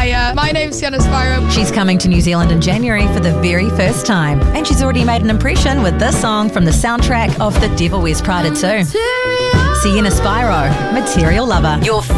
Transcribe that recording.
Hiya, my name's Sienna Spyro. She's coming to New Zealand in January for the very first time, and she's already made an impression with this song from the soundtrack of The Devil Wears Prada 2. Sienna Spyro, Material Lover. Your